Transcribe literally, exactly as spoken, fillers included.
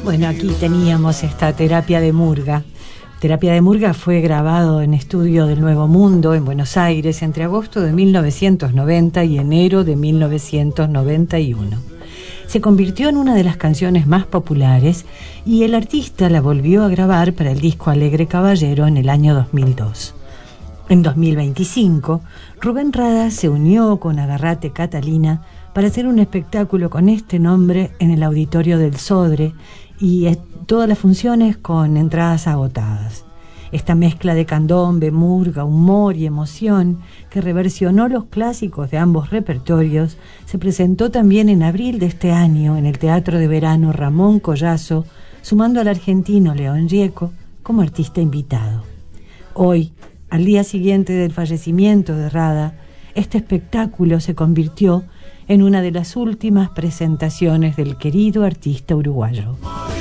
Bueno, aquí teníamos esta terapia de murga. Terapia de murga fue grabado en estudio del Nuevo Mundo en Buenos Aires entre agosto de mil novecientos noventa y enero de mil novecientos noventa y uno. Se convirtió en una de las canciones más populares y el artista la volvió a grabar para el disco Alegre Caballero en el año dos mil dos. En dos mil veinticinco, Rubén Rada se unió con Agarrate Catalina para hacer un espectáculo con este nombre en el auditorio del Sodre y eh, todas las funciones con entradas agotadas. Esta mezcla de candombe, murga, humor y emoción que reversionó los clásicos de ambos repertorios se presentó también en abril de este año en el Teatro de Verano Ramón Collazo, sumando al argentino León Gieco como artista invitado. Hoy, al día siguiente del fallecimiento de Rada, este espectáculo se convirtió en una de las últimas presentaciones del querido artista uruguayo.